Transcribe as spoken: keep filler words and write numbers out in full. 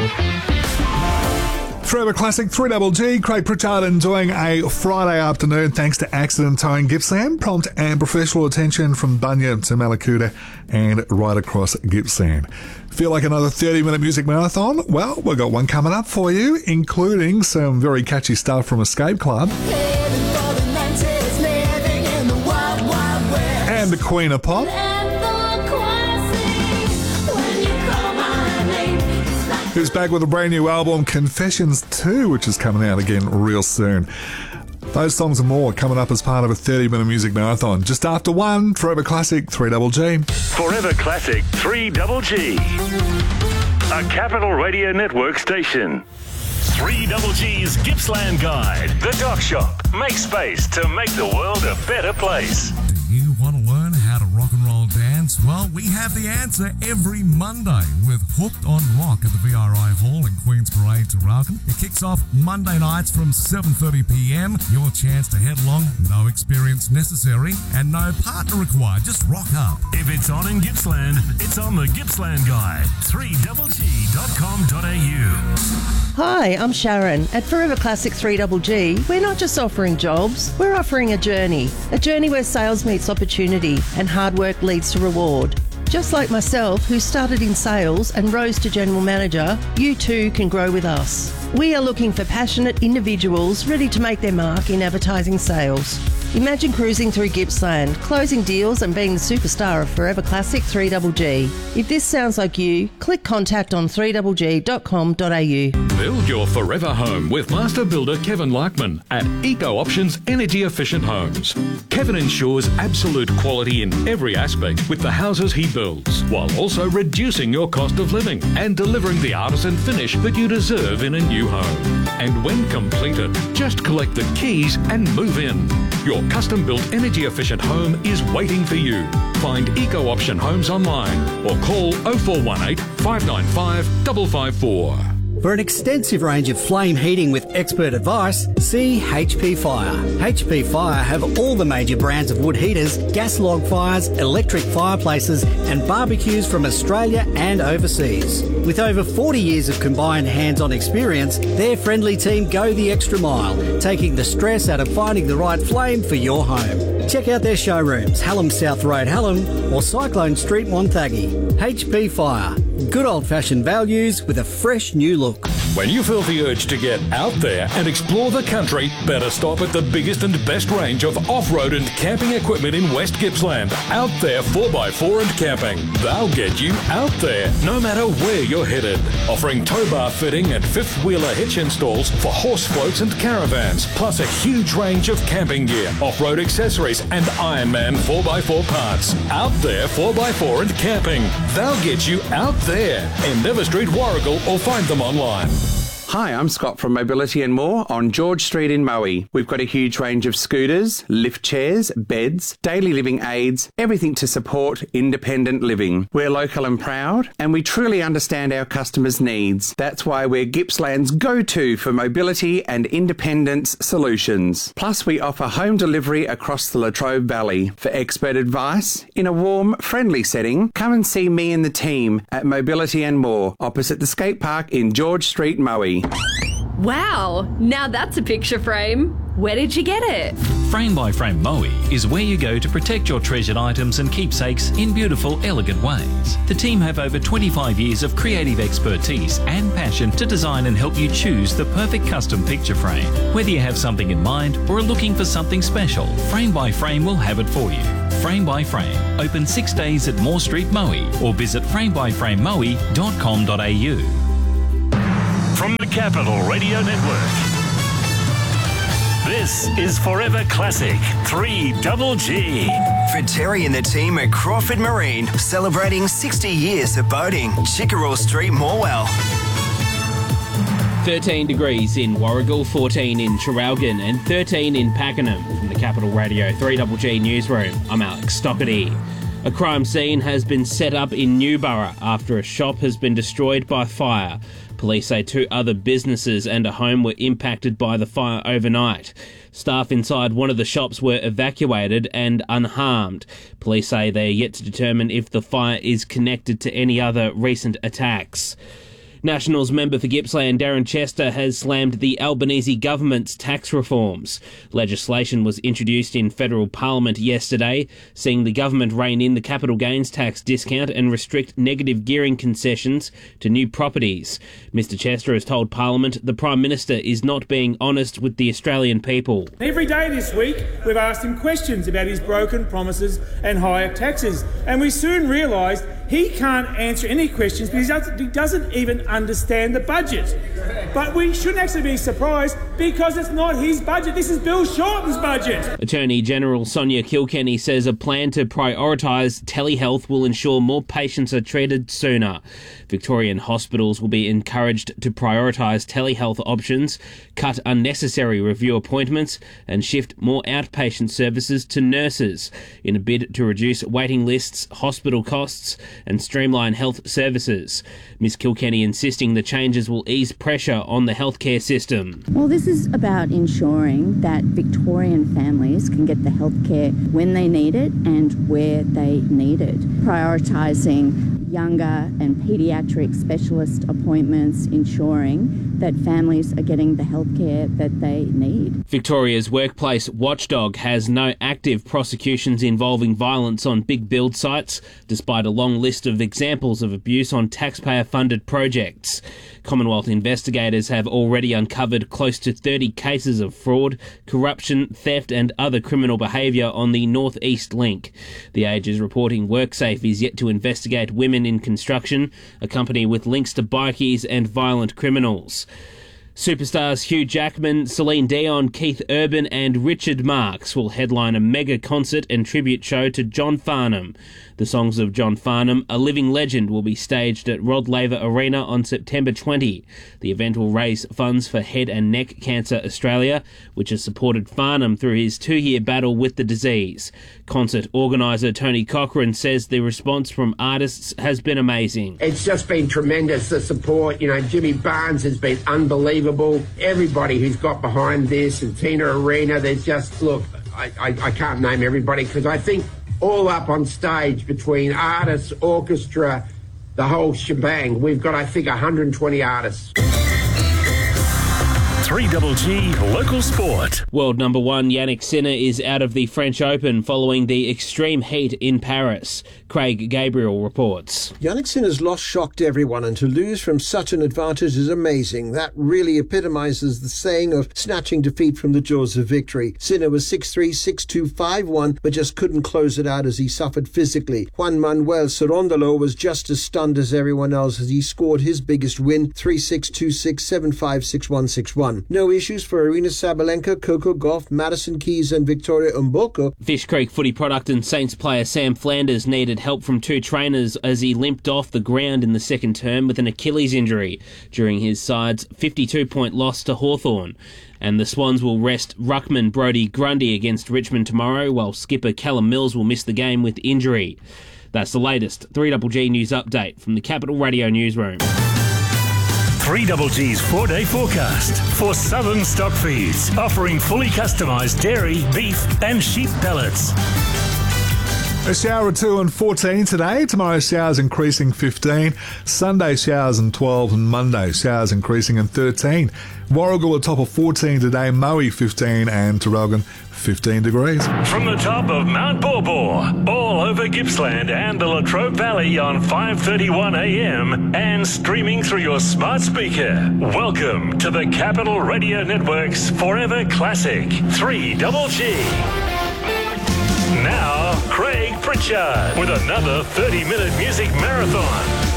Forever Classic three Double G, Craig Pritchard enjoying a Friday afternoon thanks to Accident Towing Gippsland. Prompt and professional attention from Bunya to Malakuta and right across Gippsland. Feel like another thirty minute music marathon? Well, we've got one coming up for you, including some very catchy stuff from Escape Club. And the Queen of Pop. Who's back with a brand new album, Confessions two, which is coming out again real soon. Those songs and more coming up as part of a thirty minute music marathon. Just after one, Forever Classic three Double G. Forever Classic three Double G. A Capital Radio Network station. three Double G's Gippsland Guide. The Dock Shop. Make space to make the world a better place. Do you want to learn how to rock and roll dance? Well, we have the answer every Monday with Hooked on Rock at the V R I Hall in Queen's Parade, Traralgon. It kicks off Monday nights from seven thirty p m. Your chance to head along, no experience necessary and no partner required. Just rock up. If it's on in Gippsland, it's on the Gippsland Guide. three double g dot com dot a u. Hi, I'm Sharon. At Forever Classic three Double G, we're not just offering jobs, we're offering a journey. A journey where sales meets opportunity and hard work leads to reward. Just like myself, who started in sales and rose to general manager, you too can grow with us. We are looking for passionate individuals ready to make their mark in advertising sales. Imagine cruising through Gippsland, closing deals and being the superstar of Forever Classic three Double G. If this sounds like you, click contact on three double g dot com dot a u. Build your forever home with master builder Kevin Larkman at Eco Options Energy Efficient Homes. Kevin ensures absolute quality in every aspect with the houses he builds, while also reducing your cost of living and delivering the artisan finish that you deserve in a new home. And when completed, just collect the keys and move in. Your custom-built energy-efficient home is waiting for you. Find Eco Option Homes online or call oh four one eight, five nine five, five five four. For an extensive range of flame heating with expert advice, see H P Fire. H P Fire have all the major brands of wood heaters, gas log fires, electric fireplaces and barbecues from Australia and overseas. With over forty years of combined hands-on experience, their friendly team go the extra mile, taking the stress out of finding the right flame for your home. Check out their showrooms, Hallam South Road, Hallam or Cyclone Street, Montague. H P Fire. Good old-fashioned values with a fresh new look. When you feel the urge to get out there and explore the country, better stop at the biggest and best range of off-road and camping equipment in West Gippsland. Out There four by four and Camping. They'll get you out there, no matter where you're headed. Offering tow bar fitting and fifth-wheeler hitch installs for horse floats and caravans, plus a huge range of camping gear, off-road accessories and Ironman four by four parts. Out There four by four and Camping. They'll get you out there. Endeavour Street, Warragul, or find them online. Hi, I'm Scott from Mobility and More on George Street in Moe. We've got a huge range of scooters, lift chairs, beds, daily living aids, everything to support independent living. We're local and proud, and we truly understand our customers' needs. That's why we're Gippsland's go-to for mobility and independence solutions. Plus, we offer home delivery across the Latrobe Valley. For expert advice, in a warm, friendly setting, come and see me and the team at Mobility and More, opposite the skate park in George Street, Moe. Wow, now that's a picture frame. Where did you get it? Frame by Frame Moe is where you go to protect your treasured items and keepsakes in beautiful, elegant ways. The team have over twenty-five years of creative expertise and passion to design and help you choose the perfect custom picture frame. Whether you have something in mind or are looking for something special, Frame by Frame will have it for you. Frame by Frame, open six days at Moore Street, Moe, or visit frame by frame moe dot com dot a u. From the Capital Radio Network, this is Forever Classic three Double G. For Terry and the team at Crawford Marine, celebrating sixty years of boating. Chickerell Street, Morwell. thirteen degrees in Warragul, fourteen in Traralgon and thirteen in Pakenham. From the Capital Radio three Double G newsroom, I'm Alex Stockerty. A crime scene has been set up in Newborough after a shop has been destroyed by fire. Police say two other businesses and a home were impacted by the fire overnight. Staff inside one of the shops were evacuated and unharmed. Police say they are yet to determine if the fire is connected to any other recent attacks. Nationals member for Gippsland Darren Chester has slammed the Albanese government's tax reforms. Legislation was introduced in federal parliament yesterday, seeing the government rein in the capital gains tax discount and restrict negative gearing concessions to new properties. Mister Chester has told Parliament the Prime Minister is not being honest with the Australian people. Every day this week we've asked him questions about his broken promises and higher taxes, and we soon realised he can't answer any questions because he doesn't, he doesn't even understand the budget. But we shouldn't actually be surprised because it's not his budget. This is Bill Shorten's budget. Attorney General Sonia Kilkenny says a plan to prioritise telehealth will ensure more patients are treated sooner. Victorian hospitals will be encouraged to prioritise telehealth options, cut unnecessary review appointments and shift more outpatient services to nurses in a bid to reduce waiting lists, hospital costs and streamline health services. Miz Kilkenny insisting the changes will ease pressure on the healthcare system. Well, this is about ensuring that Victorian families can get the healthcare when they need it and where they need it. Prioritising younger and paediatric specialist appointments, ensuring that families are getting the healthcare that they need. Victoria's workplace watchdog has no active prosecutions involving violence on big build sites, despite a long list of examples of abuse on taxpayer-funded projects. Commonwealth investigators have already uncovered close to thirty cases of fraud, corruption, theft and other criminal behaviour on the North East Link. The Age is reporting WorkSafe is yet to investigate women in construction, a company with links to bikies and violent criminals. Superstars Hugh Jackman, Celine Dion, Keith Urban and Richard Marx will headline a mega concert and tribute show to John Farnham. The songs of John Farnham, a living legend, will be staged at Rod Laver Arena on September twentieth. The event will raise funds for Head and Neck Cancer Australia, which has supported Farnham through his two-year battle with the disease. Concert organiser Tony Cochran says the response from artists has been amazing. It's just been tremendous, the support. You know, Jimmy Barnes has been unbelievable. Everybody who's got behind this, and Tina Arena, there's just, look, I, I, I can't name everybody because I think all up on stage between artists, orchestra, the whole shebang, we've got, I think, one hundred twenty artists. three Double G Local Sport. World number one Yannick Sinner is out of the French Open following the extreme heat in Paris. Craig Gabriel reports. Yannick Sinner's loss shocked everyone, and to lose from such an advantage is amazing. That really epitomises the saying of snatching defeat from the jaws of victory. Sinner was six three, six two, five one, but just couldn't close it out as he suffered physically. Juan Manuel Cerondolo was just as stunned as everyone else as he scored his biggest win, three six, two six, seven five, six one, six one. No issues for Arina Sabalenka, Coco Gauff, Madison Keys and Victoria Mboko. Fish Creek footy product and Saints player Sam Flanders needed help from two trainers as he limped off the ground in the second term with an Achilles injury during his side's fifty-two point loss to Hawthorn. And the Swans will rest ruckman Brodie Grundy against Richmond tomorrow, while skipper Callum Mills will miss the game with injury. That's the latest three Double G news update from the Capital Radio newsroom. three Double G's four-day forecast for Southern Stock Feeds, offering fully customised dairy, beef and sheep pellets. A shower or two and fourteen today. Tomorrow showers increasing fifteen. Sunday showers and twelve, and Monday showers increasing in thirteen. Warragul a top of fourteen today. Moe fifteen and Traralgon fifteen degrees. From the top of Mount Borbor, all over Gippsland and the Latrobe Valley on five thirty-one a m and streaming through your smart speaker. Welcome to the Capital Radio Network's Forever Classic three Double G. Now, Craig Pritchard with another thirty minute music marathon.